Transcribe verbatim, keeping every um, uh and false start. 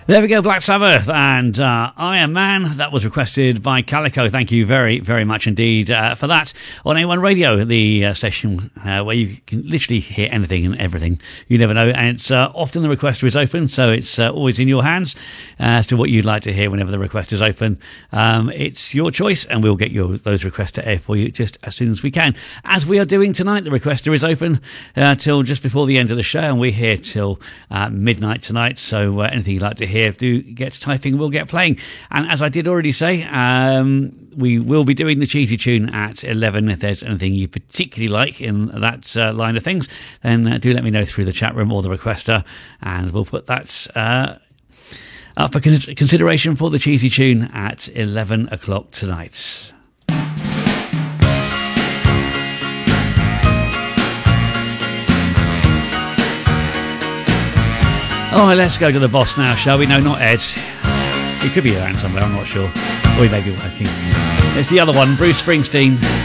There we go, Black Sabbath and uh, Iron Man. That was requested by Calico. Thank you very, very much indeed uh, for that. On A one Radio, the uh, station uh, where you can literally hear anything and everything. You never know. And it's uh, often the requester is open, so it's uh, always in your hands uh, as to what you'd like to hear whenever the request is open. Um, it's your choice, and we'll get your, those requests to air for you just as soon as we can. As we are doing tonight, the requester is open uh, till just before the end of the show, and we're here till uh, midnight tonight. So uh, anything you'd like to hear, Here, do get typing, we'll get playing. And as I did already say, um, we will be doing the cheesy tune at eleven. If there's anything you particularly like in that uh, line of things, then uh, do let me know through the chat room or the requester, and we'll put that uh, up for con- consideration for the cheesy tune at eleven o'clock tonight. All right, let's go to the boss now, shall we? No, not Ed. He could be around somewhere, I'm not sure. Or he may be working. It's the other one, Bruce Springsteen.